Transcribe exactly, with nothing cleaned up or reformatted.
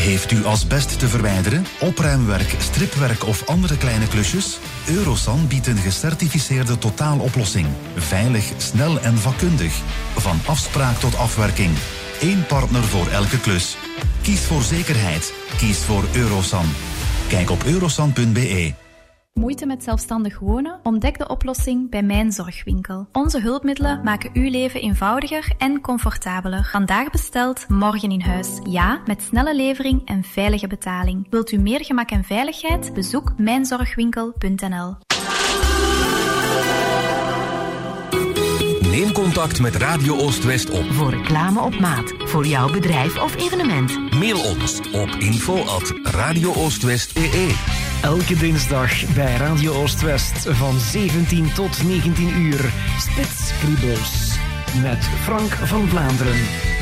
Heeft u asbest te verwijderen, opruimwerk, stripwerk of andere kleine klusjes? Eurosan biedt een gecertificeerde totaaloplossing. Veilig, snel en vakkundig. Van afspraak tot afwerking. Eén partner voor elke klus. Kies voor zekerheid. Kies voor Eurosan. Kijk op eurosan punt b e. Moeite met zelfstandig wonen? Ontdek de oplossing bij Mijn Zorgwinkel. Onze hulpmiddelen maken uw leven eenvoudiger en comfortabeler. Vandaag besteld, morgen in huis. Ja, met snelle levering en veilige betaling. Wilt u meer gemak en veiligheid? Bezoek mijn zorgwinkel punt n l. Neem contact met Radio Oost-West op. Voor reclame op maat. Voor jouw bedrijf of evenement. Mail ons op info at radio oostwest punt b e. Elke dinsdag bij Radio Oost-West van zeventien tot negentien uur. Spitskriebels met Frank van Vlaanderen.